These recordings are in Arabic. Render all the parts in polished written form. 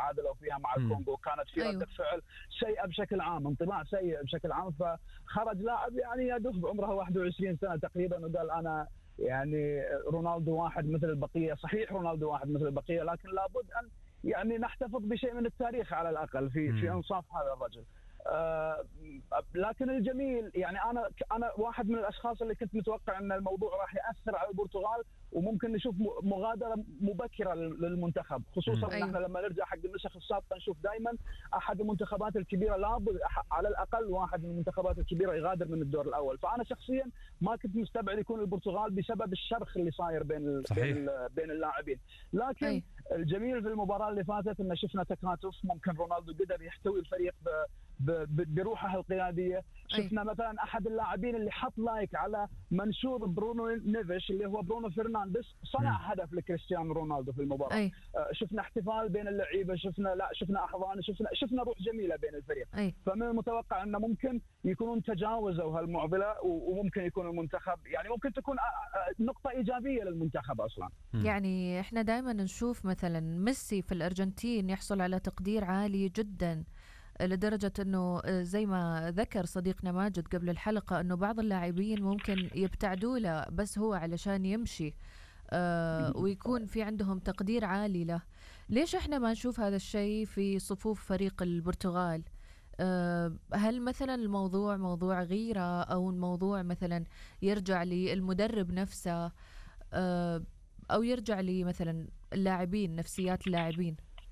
تعادلوا فيها مع الكونغو، كانت في ردة فعل سيئة بشكل عام، انطباع سيء بشكل عام. فخرج لاعب يعني يدوب عمره 21 سنة تقريبا وقال أنا يعني رونالدو واحد مثل البقية. صحيح رونالدو واحد مثل البقية، لكن لابد أن يعني نحتفظ بشيء من التاريخ على الأقل في إنصاف هذا الرجل. لكن الجميل يعني أنا واحد من الأشخاص اللي كنت متوقع أن الموضوع راح يأثر على البرتغال وممكن نشوف مغادرة مبكرة للمنتخب، خصوصا أن احنا لما نرجع حق النسخ السابقة نشوف دائما أحد المنتخبات الكبيرة لابد على الأقل واحد من المنتخبات الكبيرة يغادر من الدور الأول. فأنا شخصيا ما كنت مستبعد يكون البرتغال بسبب الشرخ اللي صاير بين اللاعبين. لكن الجميل في المباراة اللي فاتت أن شفنا تكاتف، ممكن رونالدو قدر يحتوي الفريق بروحه القياديه. شفنا مثلا احد اللاعبين اللي حط لايك على منشور برونو نيفيش اللي هو برونو فرنانديز صنع هدف لكريستيانو رونالدو في المباراه. شفنا احتفال بين اللعيبه، شفنا احضان، شفنا روح جميله بين الفريق. فمن المتوقع انه ممكن يكونون تجاوزوا هالمعضله وممكن يكون المنتخب يعني ممكن تكون نقطه ايجابيه للمنتخب اصلا. يعني احنا دائما نشوف مثلا ميسي في الارجنتين يحصل على تقدير عالي جدا، لدرجة أنه زي ما ذكر صديقنا ماجد قبل الحلقة أنه بعض اللاعبين ممكن يبتعدوا له بس هو علشان يمشي ويكون في عندهم تقدير عالي له. ليش إحنا ما نشوف هذا الشيء في صفوف فريق البرتغال؟ هل مثلا الموضوع موضوع غيرة أو الموضوع مثلا يرجع للمدرب نفسه أو يرجع لي مثلا اللاعبين، نفسيات اللاعبين؟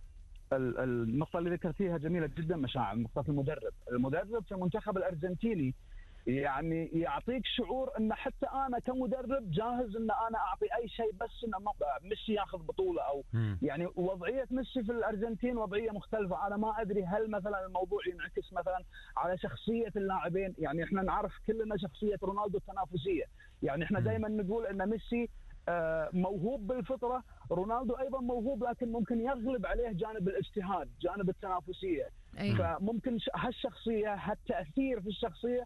النقطة اللي ذكرتيها جميلة جدا مشاعر، نقطة المدرب في المنتخب الأرجنتيني يعني يعطيك شعور أن حتى أنا كمدرب جاهز أن أنا أعطي أي شيء بس أن ميسي ياخذ بطولة أو يعني وضعية ميسي في الأرجنتين وضعية مختلفة. أنا ما أدري هل مثلا الموضوع ينعكس مثلا على شخصية اللاعبين. يعني إحنا نعرف كلنا شخصية رونالدو التنافسية، يعني إحنا دائما نقول أن ميسي موهوب بالفطرة، رونالدو أيضا موهوب لكن ممكن يغلب عليه جانب الاجتهاد، جانب التنافسية. فممكن هالشخصية هالتأثير في الشخصية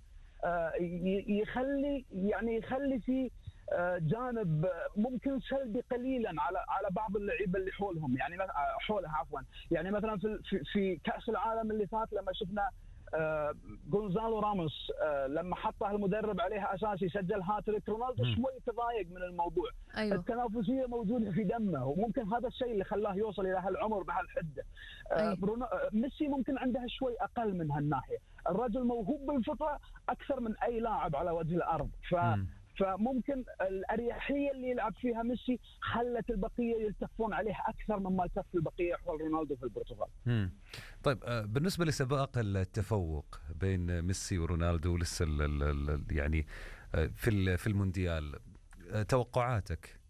يخلي في جانب ممكن سلبي قليلا على بعض اللعيبة اللي حولهم، يعني حولها عفوا. يعني مثلا في كأس العالم اللي فات لما شفنا غونزالو راموس لما حطه المدرب عليها أساسي سجل هاتريك، رونالدو شوي تضايق من الموضوع. التنافسية موجودة في دمه وممكن هذا الشيء اللي خلاه يوصل إلى هالعمر بهالحدة. ميسي ممكن عنده شوي أقل من هالناحية، الرجل موهوب بالفطرة أكثر من أي لاعب على وجه الأرض. فممكن الأريحية اللي يلعب فيها ميسي خلت البقية يلتفون عليه أكثر مما التف البقية حول رونالدو في البرتغال. طيب بالنسبة لسباق التفوق بين ميسي ورونالدو لسه يعني في المونديال، توقعاتك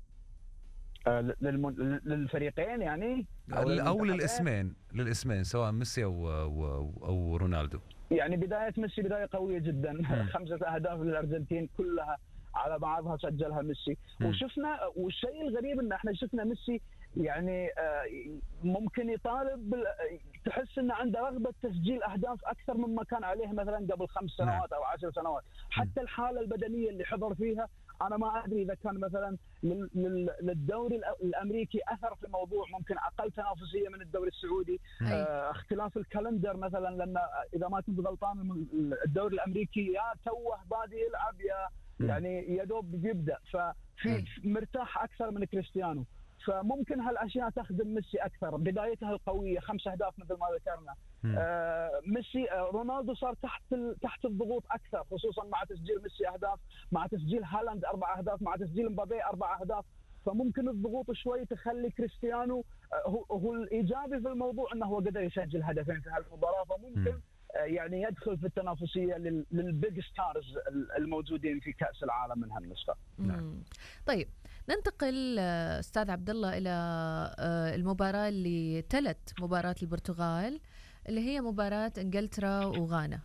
للفريقين يعني أو للاسمين سواء ميسي أو رونالدو؟ يعني بداية ميسي بداية قوية جدا 5 أهداف للأرجنتين كلها على بعضها سجلها ميسي. وشفنا والشيء الغريب ان احنا شفنا ميسي يعني ممكن يطالب تحس انه عنده رغبة تسجيل اهداف اكثر مما كان عليه مثلا قبل 5 سنوات او 10 سنوات. حتى الحالة البدنية اللي حضر فيها انا ما ادري اذا كان مثلا للدوري الامريكي اثر في الموضوع، ممكن اقل تنافسيه من الدوري السعودي. اختلاف الكالندر مثلا، لان اذا ما كنت غلطان الدوري الامريكي يا توه بادي يلعب يا يعني يا دوب بيبدا، ففي مرتاح اكثر من كريستيانو. فممكن هالاشياء تخدم ميسي اكثر، بدايتها القويه 5 أهداف مثل ما ذكرنا. ميسي رونالدو صار تحت الضغوط اكثر، خصوصا مع تسجيل ميسي اهداف، مع تسجيل هالاند 4 أهداف، مع تسجيل مبابي 4 أهداف. فممكن الضغوط شوي تخلي كريستيانو هو الايجابي في الموضوع انه هو قدر يسجل هدفين في هالمباراه، فممكن يعني يدخل في التنافسيه للبيج ستارز الموجودين في كأس العالم من هالنسخه. طيب ننتقل استاذ عبد الله الى المباراه اللي تلت مباراه البرتغال اللي هي مباراه انجلترا وغانا.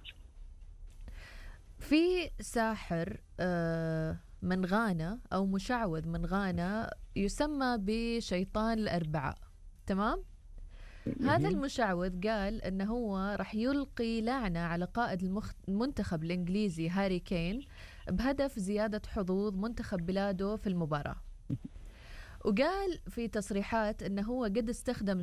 في ساحر من غانا او مشعوذ من غانا يسمى بشيطان الأربعاء، تمام؟ هذا المشعوذ قال أنه هو رح يلقي لعنة على قائد المنتخب الإنجليزي هاري كين بهدف زيادة حظوظ منتخب بلاده في المباراة. وقال في تصريحات أنه هو قد استخدم